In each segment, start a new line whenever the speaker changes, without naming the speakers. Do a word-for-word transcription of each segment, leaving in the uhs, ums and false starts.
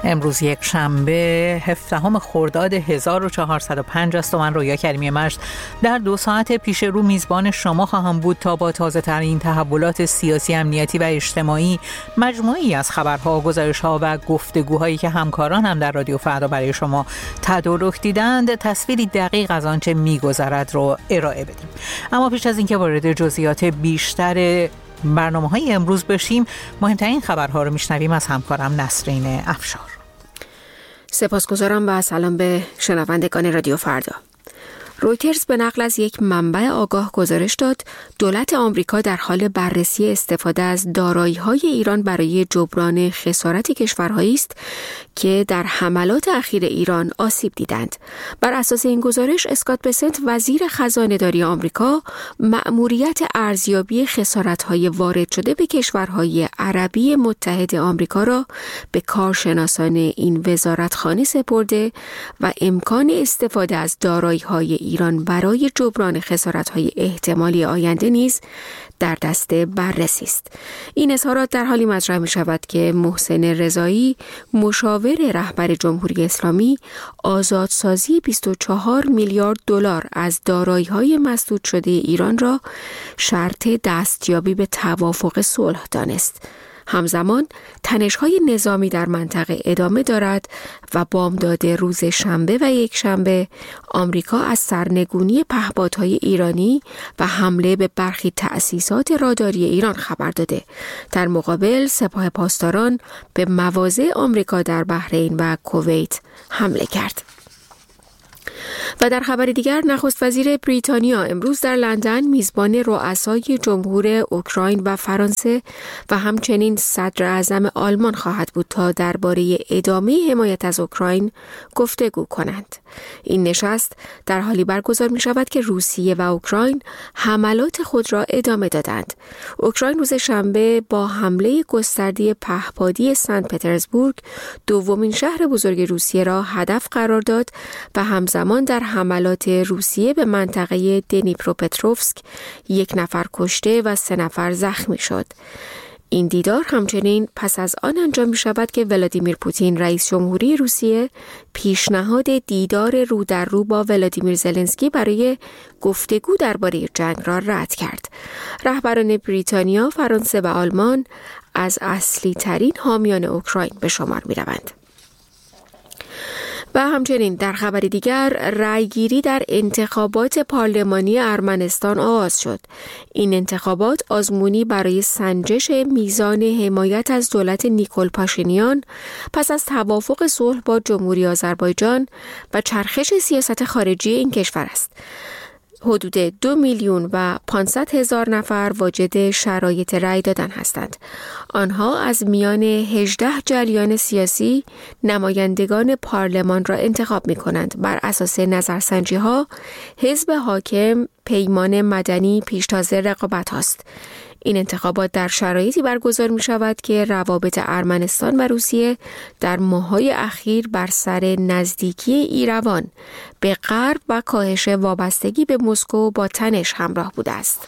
امروز یک شنبه هفدهم خرداد هزار و چهارصد و پنج است و من رویا کریمی مشت در دو ساعت پیش رو میزبان شما خواهم بود تا با تازه ترین تحولات سیاسی، امنیتی و اجتماعی، مجموعی از خبرها، گزارش‌ها و گفتگوهایی که همکاران هم در رادیو فردا برای شما تدارک دیدند، تصویری دقیق از آنچه می‌گذرد رو ارائه بدیم. اما پیش از اینکه وارد جزئیات بیشتر برنامه‌های امروز بشیم، مهمترین خبرها رو میشنویم از همکارم نسرین افشار.
سپاسگزارم و سلام به شنوندگان رادیو فردا. رویترز به نقل از یک منبع آگاه گزارش داد دولت آمریکا در حال بررسی استفاده از دارایی‌های ایران برای جبران خسارت کشورهایی است که در حملات اخیر ایران آسیب دیدند. بر اساس این گزارش، اسکات بسنت وزیر خزانه‌داری آمریکا مأموریت ارزیابی خسارت‌های وارد شده به کشورهای عربی متحد آمریکا را به کارشناسان این وزارتخانه سپرده و امکان استفاده از دارایی‌های ایران برای جبران خسارت‌های احتمالی آینده نیز در دست بررسی است. این اظهارات در حالی مطرح می‌شود که محسن رضایی، مشاور رهبر جمهوری اسلامی، آزادسازی بیست و چهار میلیارد دلار از دارایی‌های مسدود شده ایران را شرط دستیابی به توافق صلح دانست. همزمان تنش‌های نظامی در منطقه ادامه دارد و بامداد روز شنبه و یک شنبه آمریکا از سرنگونی پهپادهای ایرانی و حمله به برخی تأسیسات راداری ایران خبر داده. در مقابل سپاه پاسداران به مواضع آمریکا در بحرین و کویت حمله کرد. و در خبر دیگر، نخست وزیر بریتانیا امروز در لندن میزبان رؤسای جمهور اوکراین و فرانسه و همچنین صدر اعظم آلمان خواهد بود تا درباره ادامه حمایت از اوکراین گفتگو کنند. این نشست در حالی برگزار می شود که روسیه و اوکراین حملات خود را ادامه دادند. اوکراین روز شنبه با حمله گسترده پهپادی سنت پترزبورگ، دومین شهر بزرگ روسیه، را هدف قرار داد و همزمان در حملات روسیه به منطقه دنیپروپتروفسک یک نفر کشته و سه نفر زخمی شد. این دیدار همچنین پس از آن انجام می شود که ولادیمیر پوتین رئیس جمهوری روسیه پیشنهاد دیدار رو در رو با ولادیمیر زلنسکی برای گفتگو درباره جنگ را رد کرد. رهبران بریتانیا، فرانسه و آلمان از اصلی ترین حامیان اوکراین به شمار می روند. و همچنین در خبر دیگر، رأیگیری در انتخابات پارلمانی ارمنستان آغاز شد. این انتخابات آزمونی برای سنجش میزان حمایت از دولت نیکول پاشینیان پس از توافق صلح با جمهوری آذربایجان و چرخش سیاست خارجی این کشور است. حدود دو میلیون و پانصد هزار نفر واجد شرایط رأی دادن هستند. آنها از میان هجده جریان سیاسی نمایندگان پارلمان را انتخاب می کنند. بر اساس نظرسنجی ها، حزب حاکم پیمان مدنی پیشتاز رقابت هاست. این انتخابات در شرایطی برگزار می شود که روابط ارمنستان و روسیه در ماه‌های اخیر بر سر نزدیکی ایروان به غرب و کاهش وابستگی به مسکو با تنش همراه بوده است.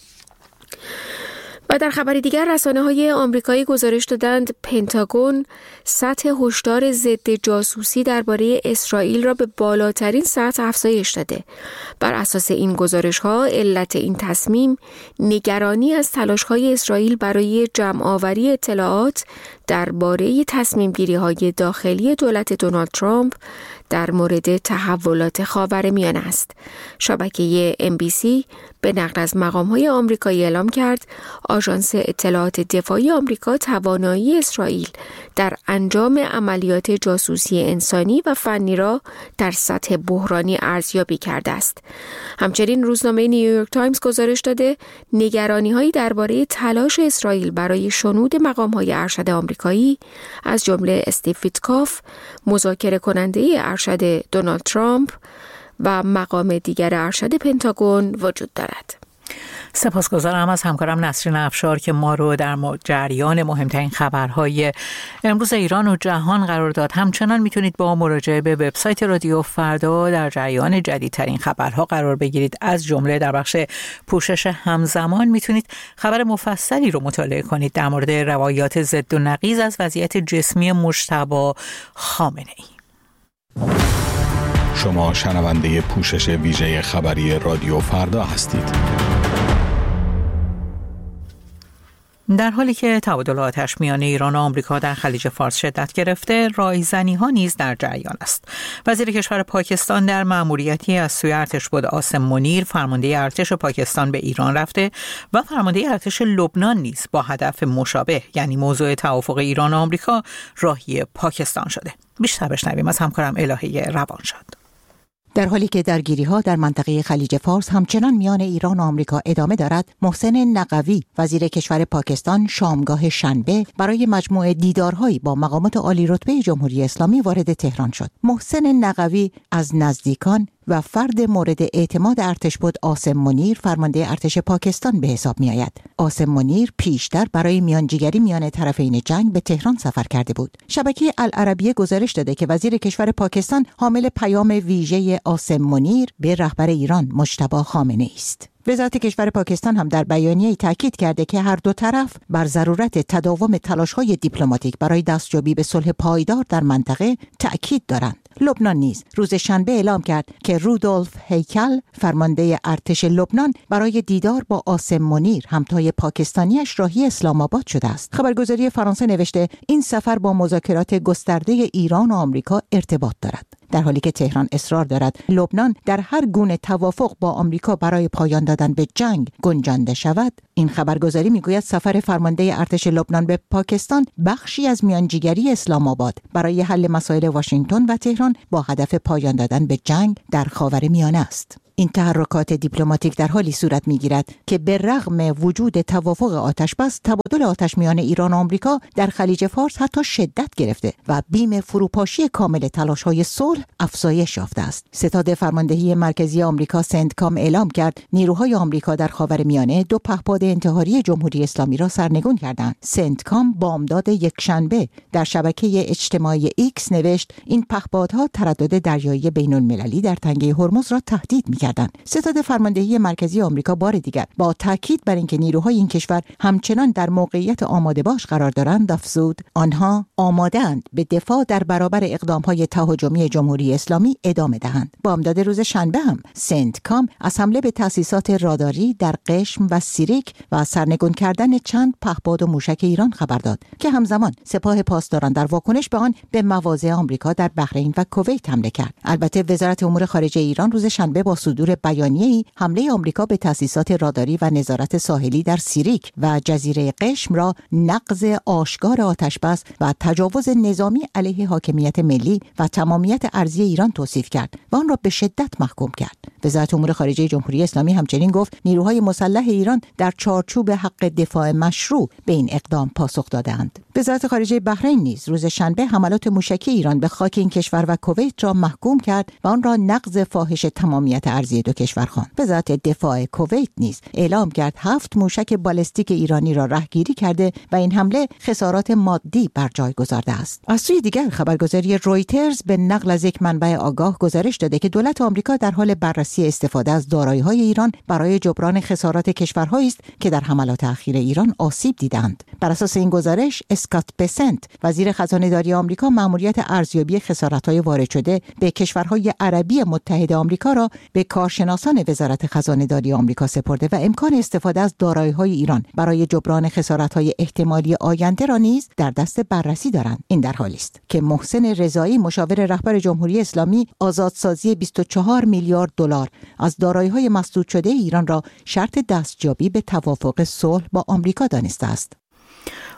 و در خبر دیگر، رسانه‌های آمریکایی گزارش دادند پنتاگون سطح هشدار ضد جاسوسی درباره اسرائیل را به بالاترین سطح افزایش داده. بر اساس این گزارش‌ها، علت این تصمیم نگرانی از تلاش‌های اسرائیل برای جمع‌آوری اطلاعات درباره تصمیم‌گیری‌های داخلی دولت دونالد ترامپ در مورد تحولات خاورمیانه است. شبکه ام بی سی به نقل از مقام‌های آمریکایی اعلام کرد آژانس اطلاعات دفاعی آمریکا توانایی اسرائیل در انجام عملیات جاسوسی انسانی و فنی را در سطح بحرانی ارزیابی کرده است. همچنین روزنامه نیویورک تایمز گزارش داده نگرانی‌هایی درباره تلاش اسرائیل برای شنود مقام‌های ارشد آمریکایی از جمله استیو ویتکاف، مذاکره کننده ارشد دونالد ترامپ و مقام دیگر ارشد پنتاگون وجود دارد.
سپاسگزارم از همکارم نسرین افشار که ما رو در جریان مهمترین خبرهای امروز ایران و جهان قرار داد. همچنان میتونید با مراجعه به وبسایت رادیو فردا در جریان جدیدترین خبرها قرار بگیرید. از جمله در بخش پوشش همزمان میتونید خبر مفصلی رو مطالعه کنید در مورد روایات ضد و نقیض از وضعیت جسمی مجتبی خامنه‌ای.
شما شنونده پوشش ویژه خبری رادیو فردا هستید.
در حالی که تبادل آتش میان ایران و آمریکا در خلیج فارس شدت گرفته، رایزنی ها نیز در جریان است. وزیر کشور پاکستان در مأموریتی از سوی ارتشبد عاصم منیر، فرمانده ارتش پاکستان به ایران رفته و فرمانده ارتش لبنان نیز با هدف مشابه، یعنی موضوع توافق ایران و آمریکا، راهی پاکستان شده. بیشتر بشنویم از همکارم الهه روانشاد.
در حالی که درگیری‌ها در منطقه خلیج فارس همچنان میان ایران و آمریکا ادامه دارد، محسن نقوی وزیر کشور پاکستان شامگاه شنبه برای مجموعه دیدارهایی با مقامات عالی رتبه جمهوری اسلامی وارد تهران شد. محسن نقوی از نزدیکان و فرد مورد اعتماد ارتشبد عاصم منیر، فرمانده ارتش پاکستان به حساب می آید. عاصم منیر پیشتر برای میانجیگری میان طرفین جنگ به تهران سفر کرده بود. شبکه العربیه گزارش داده که وزیر کشور پاکستان حامل پیام ویژه عاصم منیر به رهبر ایران مجتبی خامنه‌ای است. وزارت کشور پاکستان هم در بیانیه‌ای تاکید کرده که هر دو طرف بر ضرورت تداوم تلاش‌های دیپلماتیک برای دستیابی به صلح پایدار در منطقه تاکید دارند. لبنان نیز روز شنبه اعلام کرد که رودولف هیکل، فرمانده ارتش لبنان، برای دیدار با عاصم منیر، همتای پاکستانیش، راهی اسلام آباد شده است. خبرگزاری فرانسه نوشته این سفر با مذاکرات گسترده ایران و آمریکا ارتباط دارد. در حالی که تهران اصرار دارد لبنان در هر گونه توافق با آمریکا برای پایان دادن به جنگ گنجانده شود، این خبرگزاری میگوید سفر فرمانده ارتش لبنان به پاکستان بخشی از میانجیگری اسلام آباد برای حل مسائل واشنگتن و تهران با هدف پایان دادن به جنگ در خاورمیانه است. این تحرکات دیپلماتیک در حالی صورت می‌گیرد که به رغم وجود توافق آتشبس، تبادل آتش میان ایران و آمریکا در خلیج فارس حتی شدت گرفته و بیم فروپاشی کامل تلاش‌های صلح افزایش یافته است. ستاد فرماندهی مرکزی آمریکا سنتکام اعلام کرد نیروهای آمریکا در خاورمیانه دو پهپاد انتحاری جمهوری اسلامی را سرنگون کردند. سنتکام بامداد یکشنبه در شبکه اجتماعی ایکس نوشت این پهپادها تردد دریایی بین‌المللی در تنگه هرمز را تهدید می‌کردند. ستاد فرماندهی مرکزی آمریکا بار دیگر با تاکید بر اینکه نیروهای این کشور همچنان در موقعیت آماده باش قرار دارند افزود آنها آماده‌اند به دفاع در برابر اقدام‌های تهاجمی جمهوری اسلامی ادامه دهند. بامداد روز شنبه هم سنتکام از حمله به تأسیسات راداری در قشم و سیریک و سرنگون کردن چند پهپاد و موشک ایران خبر داد که همزمان سپاه پاسداران در واکنش به آن به مواضع آمریکا در بحرین و کویت حمله کرد. البته وزارت امور خارجه ایران روز شنبه با صدور بیانیه‌ای حمله آمریکا به تأسیسات راداری و نظارت ساحلی در سیریک و جزیره قشم را نقض آشکار آتشبس و تجاوز نظامی علیه حاکمیت ملی و تمامیت ارضی ایران توصیف کرد و آن را به شدت محکوم کرد. وزارت امور خارجه جمهوری اسلامی همچنین گفت نیروهای مسلح ایران در چارچوب حق دفاع مشروع به این اقدام پاسخ دادند. وزارت خارجه بحرین نیز روز شنبه حملات موشکی ایران به خاک این کشور و کویت را محکوم کرد و آن را نقض فاحش تمامیت ارضی دو کشور خواند. وزارت دفاع کویت نیز اعلام کرد هفت موشک بالستیک ایرانی را رهگیری کرده و این حمله خسارات مادی بر جای گذارده است. از سوی دیگر خبرگزاری رویترز به نقل از یک منبع آگاه گزارش داده که دولت آمریکا در حال بررسی استفاده از دارایی‌های ایران برای جبران خسارات کشورهایی است که در حملات اخیر ایران آسیب دیدند. بر اساس این گزارش اسکات بسنت وزیر خزانه‌داری آمریکا مأموریت ارزیابی خسارت‌های وارد شده به کشورهای عربی متحد آمریکا را به کارشناسان وزارت خزانه‌داری آمریکا سپرده و امکان استفاده از دارایی‌های ایران برای جبران خسارت‌های احتمالی آینده را نیز در دست بررسی دارند. این در حالی است که محسن رضایی مشاور رهبر جمهوری اسلامی آزادسازی بیست و چهار میلیارد دلار از دارایی‌های مسدود شده ایران را شرط دستیابی به توافق صلح با آمریکا دانسته است.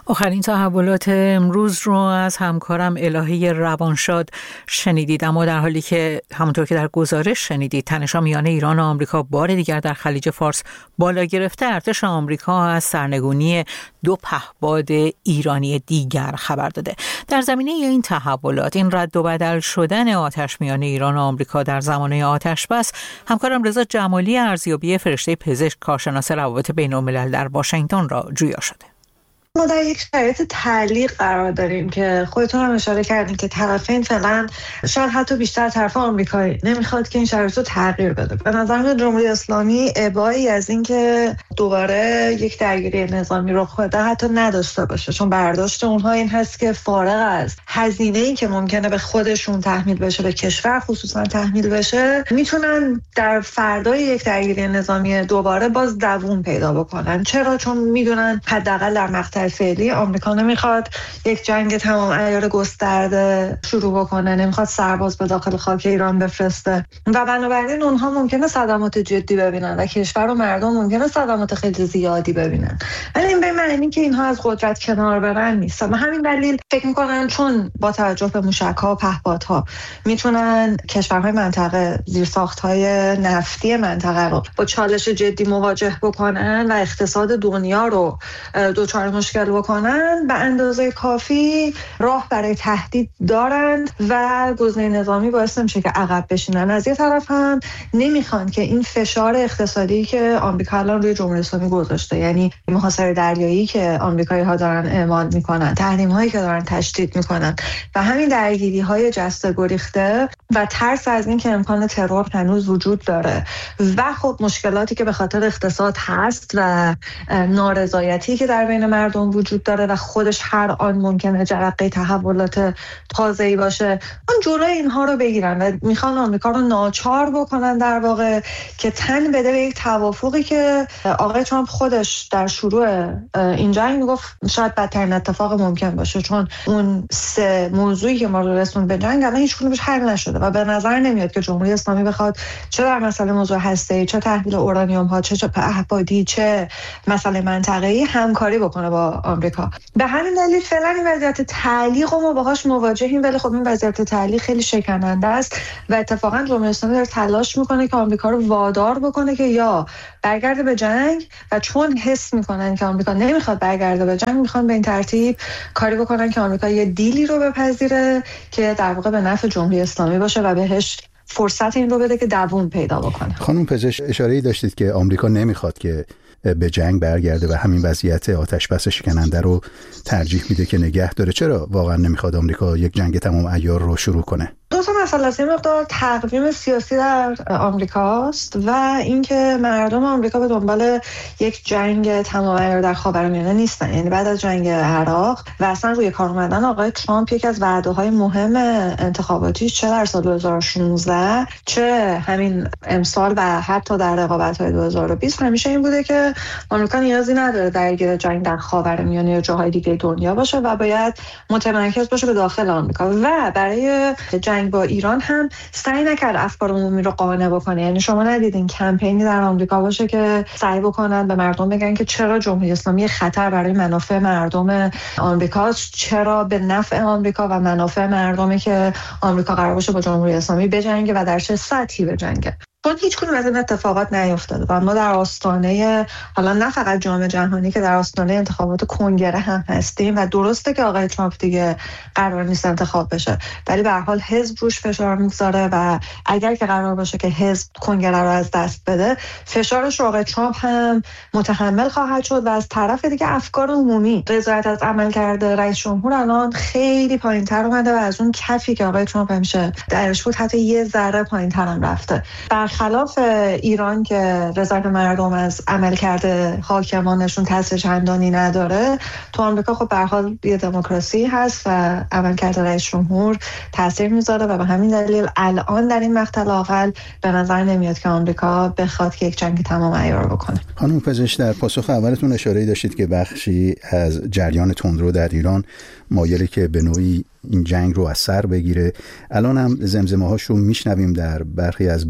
آخرین تحولات امروز رو از همکارم الهی روانشاد شنیدید، اما در حالی که همونطور که در گزارش شنیدید تنش‌ها میان ایران و آمریکا بار دیگر در خلیج فارس بالا گرفته، ارتش آمریکا از سرنگونی دو پهپاد ایرانی دیگر خبر داده. در زمینه این تحولات، این رد و بدل شدن آتش میان ایران و آمریکا در زمانه آتش بس، همکارم رضا جمالی ارزیابی فرشته پزشک کارشناس روابط بین‌الملل در واشنگتن را جویا شده.
ما در یک شرایط تعلیق قرار داریم که خودتون هم اشاره کردین که طرفین فعلا شاید حتی بیشتر طرف آمریکایی نمیخواد که این شرایط رو تغییر بده. به نظر میاد جمهوری اسلامی ابایی از این که دوباره یک درگیری نظامی رخ بده حتی نداشته باشه، چون برداشت اونها این هست که فارغ از هزینه‌ای که ممکنه به خودشون تحمیل بشه، به کشور خصوصا تحمیل بشه، میتونن در فردای یک درگیری نظامی دوباره باز دووم پیدا بکنن. چرا؟ چون میدونن حداقل در مقطع فعلی آمریکا نمیخواد یک جنگ تمام عیار گسترده شروع بکنه، نمیخواد سرباز به داخل خاک ایران بفرسته و بنابراین اونها ممکنه صدمات جدی ببینن و کشور و مردم ممکنه صدمات خیلی زیادی ببینن، ولی این به معنی که اینها از قدرت کنار برن نیست. و همین دلیل فکر میکنن چون با توجه به موشک‌ها و پهپادها میتونن کشورهای منطقه، زیرساخت‌های نفتی منطقه رو با چالش جدی مواجه بکنن و اقتصاد دنیا رو دوچار مشکل بکنن، به اندازه کافی راه برای تهدید دارند و گزینه نظامی باعث نمیشه که عقب بشینن. از یه طرف هم نمیخوان که این فشار اقتصادی که آمریکا الان روی جمهوری اسلامی گذاشته، یعنی محاصره دریایی که آمریکایی‌ها دارن اعمال میکنن، تحریم‌هایی که دارن تشدید میکنن و همین درگیری‌های جسته گریخته و ترس از این که امکان ترور هنوز وجود داره و خب مشکلاتی که به خاطر اقتصاد هست و نارضایتی که در بین مردم وجود داره و خودش هر آن ممکنه جرقه تحولات تازه‌ای باشه، اون جلوی اینها رو بگیرن و میخوان آمریکا رو ناچار بکنن در واقع که تن بده به یک توافقی که آقای ترامپ خودش در شروع این جنگ میگفت شاید بدترین اتفاق ممکن باشه، چون اون سه موضوعی که ما رو رسوند به جنگ الان هیچ کدومش حل نشده و به نظر نمیاد که جمهوری اسلامی بخواد چه در مسئله موضوع هسته‌ای، چه تحویل اورانیوم ها، چه پهپادی، چه مسئله منطقه‌ای همکاری بکنه با آمریکا. به همین دلیل فعلا این وضعیت تعلیق ما باهاش مواجهیم، ولی خب این وضعیت تعلیق خیلی شکننده است و اتفاقا جمهوری اسلامی داره تلاش میکنه که آمریکا رو وادار بکنه که یا برگرده به جنگ و چون حس میکنن که آمریکا نمیخواد برگرده به جنگ، میخوان به این ترتیب کاری بکنن که آمریکا یه دیلی رو بپذیره که در واقع به نفع جمهوری اسلامی باشه و بهش فرصت این رو بده که دووم پیدا بکنه.
خانم پزشک، اشاره‌ای داشتید که آمریکا نمیخواد که به جنگ برگرده و همین وضعیت آتش بس شکننده رو ترجیح میده که نگه داره. چرا واقعا نمیخواد آمریکا یک جنگ تمام عیار رو شروع کنه؟
دو تا مسئله است. یه مقدار تقویم سیاسی در آمریکاست و اینکه مردم آمریکا به دنبال یک جنگ تمام عیار در خاورمیانه نیستن. یعنی بعد از جنگ عراق و اصلا روی کار اومدن آقای ترامپ، یک از وعده‌های مهم انتخاباتی چه در سال دو هزار و شانزده چه همین امسال و حتی در رقابت‌های دو هزار و بیست همیشه این بوده که آمریکا نیازی نداره درگیر جنگ در خاورمیانه یا جاهای دیگه دنیا باشه و باید متمرکز باشه به داخل آمریکا و برای جنگ با ایران هم سعی نکرد افکار عمومی رو قانع بکنه. یعنی شما ندیدین کمپینی در آمریکا باشه که سعی بکنن به مردم بگن که چرا جمهوری اسلامی خطر برای منافع مردم آمریکاست، چرا به نفع آمریکا و منافع مردمی که آمریکا قرار باشه با جمهوری اسلامی بجنگه و در چه سطحی بجنگه. چون هیچ کنون از این اتفاقات نیفتاده و ما در آستانه، حالا نه فقط جام جهانی، که در آستانه انتخابات کنگره هم هستیم و درسته که آقای ترامپ دیگه قرار نیست انتخاب بشه، ولی به هر حال حزب روش فشار میگذاره و اگر که قرار باشه که حزب کنگره رو از دست بده، فشارش رو آقای ترامپ هم متحمل خواهد شد و از طرف دیگه افکار عمومی، رضایت از عمل کرده رئیس جمهور الان خیلی پایین‌تر اومده و از اون کفی که آقای ترامپ همیشه درش بود حتی یه ذره پایین‌تر هم رفته. خلاف ایران که رضایت مردم از عمل کرده حاکمانشون تاثیر چندانی نداره، تو آمریکا خب به هر حال یه دموکراسی هست و عمل کرده رئیس جمهور تاثیر میذاره و به همین دلیل الان در این مقطع لااقل به نظر نمیاد که آمریکا بخواد که یک جنگ تمام عیار بکنه.
خانم پزشک، در پاسخ اولتون اشاره‌ای داشتید که بخشی از جریان تندرو در ایران مایلی که به نوعی این جنگ رو از سر بگیره. الان هم زمزمه‌هاش رو میشنویم در برخی از برنامه‌های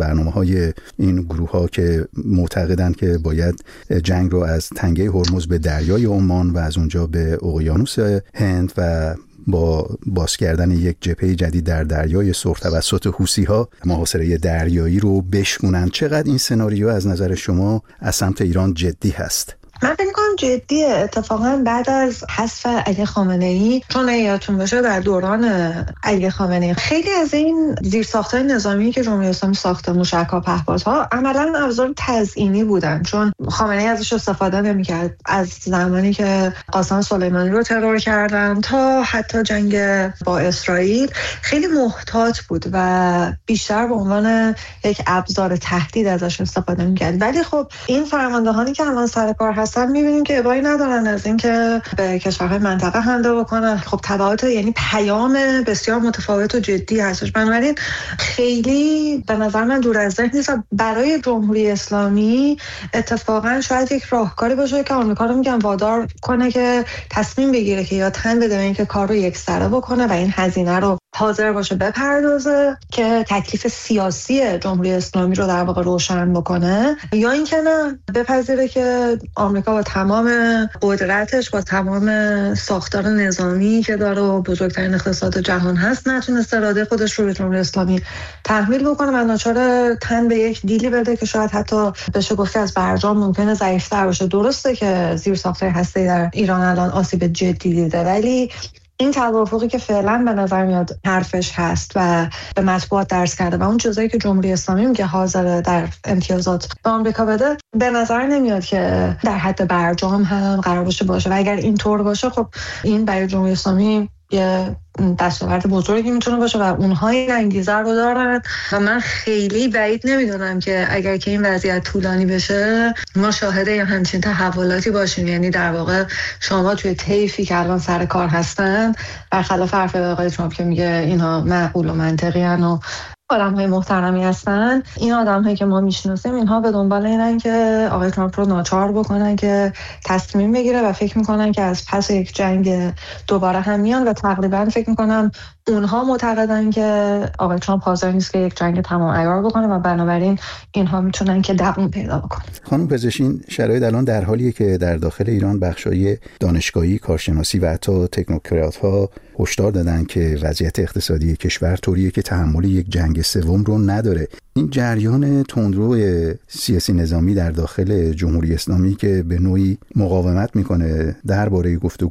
های این گروه ها که معتقدند که باید جنگ رو از تنگه هرمز به دریای عمان و از اونجا به اقیانوس هند و با باز کردن یک جبهه جدید در دریای سرخ توسط حوثی‌ها محاصره دریایی رو بشکنن. چقدر این سناریو از نظر شما از سمت ایران جدی هست؟
من فکر می‌کنم جدیه. اتفاقا بعد از حذف علی خامنه‌ای، چون یادتون باشه در دوران علی خامنه‌ای خیلی از این زیرساخت‌های نظامی که جمهوری اسلامی ساخته، موشک‌ها، پهپادها، عملاً ابزار تزیینی بودن، چون خامنه‌ای ازش استفاده نمی‌کرد. از زمانی که قاسم سلیمانی رو ترور کردن تا حتی جنگ با اسرائیل خیلی محتاط بود و بیشتر به عنوان یک ابزار تهدید ازش استفاده می‌کرد. ولی خب این فرماندهانی که الان سر کار هستن می‌بینیم که ابایی ندارن از اینکه به کشورهای منطقه حمله بکنن. خب تبعات، یعنی پیام بسیار متفاوت و جدی هستش. بنابراین خیلی به نظر من دور از ذهن نیست. برای جمهوری اسلامی اتفاقا شاید یک راهکاری باشه که آمریکا رو میگم وادار کنه که تصمیم بگیره که یا تن بده به اینکه کار رو یکسره بکنه و این هزینه رو حاضر باشه بپردازه که تکلیف سیاسی جمهوری اسلامی رو در واقع روشن بکنه، یا اینکه نه بپذیره که آمریکا با تمام قدرتش، با تمام ساختار نظامی که داره و بزرگترین اقتصاد جهان هست، نتونسته اراده خودش رو به جمهوری اسلامی تحمیل بکنه و ناچار تن به یک دیلی بده که شاید حتی بشه گفت از برجام ممکنه ضعیف‌تر باشه. درسته که زیرساخت‌های هسته‌ای در ایران الان آسیب جدی دیده، ولی این توافقی که فعلا به نظر میاد حرفش هست و به مطبوعات درس کرده و اون چیزایی که جمهوری اسلامی میگه حاضر در امتیازات به آمریکا بده، به نظر نمیاد که در حد برجام هم قرار باشه باشه و اگر اینطور باشه خب این برای جمهوری اسلامی یه دستاورد بزرگی میتونه باشه و اونها این انگیزه رو دارن و من خیلی بعید نمیدونم که اگر که این وضعیت طولانی بشه ما شاهد یه همچین تحولاتی باشیم. یعنی در واقع شما توی طیفی که الان سر کار هستن، برخلاف حرف آقای ترامپ که میگه اینها معقول و منطقی هن و آدم‌های محترمی هستن، این آدم‌هایی که ما میشناسیم اینها به دنبال اینن که آقای ترامپ رو ناچار بکنن که تصمیم بگیره و فکر میکنن که از پس یک جنگ دوباره هم میان و تقریبا فکر میکنم اونها معتقدن که آقای ترامپ حاضر نیست که یک جنگ تمام عیار بکنه و بنابراین اینها میتونن که دووم پیدا بکنن.
خانم پزشکین، شرایط الان در حالیه که در داخل ایران بخشای دانشگاهی، کارشناسی و حتی تکنوکرات‌ها هشدار دادن که وضعیت اقتصادی کشور طوریه که تحمل یک جنگ سوم رو نداره. این جریان تندرو سیاسی نظامی در داخل جمهوری اسلامی که به نوعی مقاومت میکنه درباره گفتگو